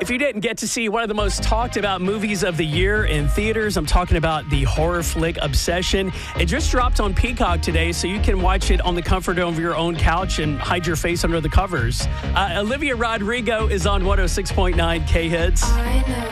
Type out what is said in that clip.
If you didn't get to see one of the most talked about movies of the year in theaters, I'm talking about the horror flick Obsession. It just dropped on Peacock today, so you can watch it on the comfort of your own couch and hide your face under the covers. Olivia Rodrigo is on 106.9 K-Hits. I know